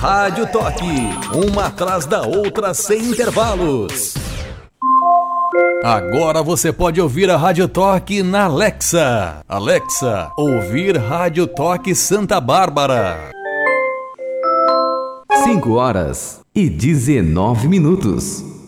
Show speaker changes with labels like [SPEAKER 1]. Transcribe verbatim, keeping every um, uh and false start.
[SPEAKER 1] Rádio Toque, uma atrás da outra sem intervalos. Agora você pode ouvir a Rádio Toque na Alexa. Alexa, ouvir Rádio Toque Santa Bárbara.
[SPEAKER 2] cinco horas e dezenove minutos.